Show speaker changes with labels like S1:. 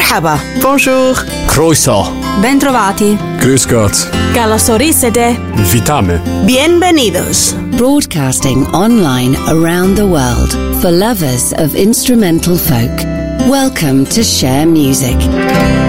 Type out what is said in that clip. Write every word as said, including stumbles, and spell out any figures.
S1: Merhaba.
S2: Bonjour.
S3: Croeso.
S4: Bentrovati.
S3: Grüß Gott.
S4: Καλωσορίσετε.
S3: Witamy.
S1: Bienvenidos.
S5: Broadcasting online around the world for lovers of instrumental folk. Welcome to Share Music.